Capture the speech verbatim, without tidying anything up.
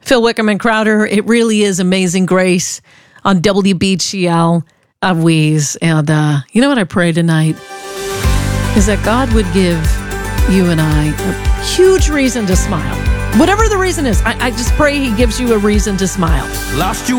Phil Wickham and Crowder, it really is Amazing Grace on W B G L of Weez. And uh, you know what I pray tonight? Is that God would give you and I a huge reason to smile. Whatever the reason is, I, I just pray he gives you a reason to smile. Lost you